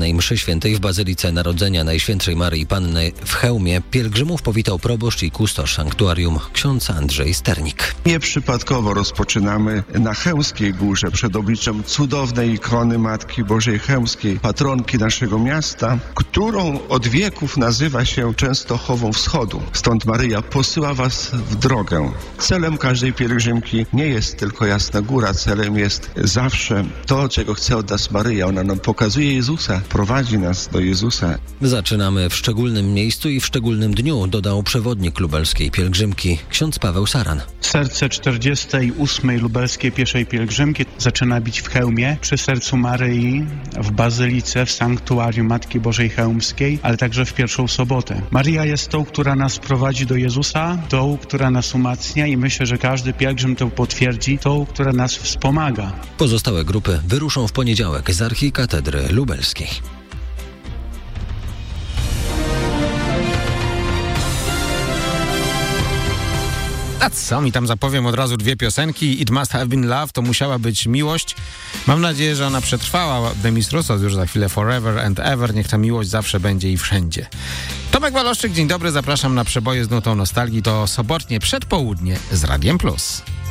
niedzielnej mszy świętej w Bazylice Narodzenia Najświętszej Maryi Panny w Chełmie pielgrzymów powitał proboszcz i kustosz sanktuarium ksiądz Andrzej Sternik. Nieprzypadkowo rozpoczynamy na Chełmskiej Górze przed obliczem cudownej ikony Matki Bożej Chełmskiej, patronki naszego miasta, którą od wieków nazywa się Częstochową Wschodu. Stąd Maryja posyła was w drogę. Celem każdej pielgrzymki nie jest tylko Jasna Góra, celem jest zawsze to, czego chce od nas Maryja. Ona nam pokazuje Jezusa, prowadzi nas do Jezusa. Zaczynamy w szczególnym miejscu i w szczególnym dniu, dodał przewodnik lubelskiej pielgrzymki, ksiądz Paweł Saran. Serce 48. lubelskiej pieszej pielgrzymki zaczyna bić w Chełmie, przy sercu Maryi, w Bazylice, w sanktuarium Matki Bożej Chełmskiej, ale także w pierwszą sobotę. Maryja jest tą, która nas prowadzi do Jezusa, tą, która nas umacnia i myślę, że każdy pielgrzym to potwierdzi, tą, która nas wspomaga. Pozostałe grupy wyruszą w poniedziałek z archikatedry lubelskiej. A co mi tam zapowiem od razu dwie piosenki. It Must Have Been Love, to musiała być miłość. Mam nadzieję, że ona przetrwała. Demis Roussos już za chwilę Forever and Ever. Niech ta miłość zawsze będzie i wszędzie. Tomek Waloszczyk, dzień dobry, zapraszam na przeboje z nutą nostalgii. To sobotnie przedpołudnie z Radiem Plus.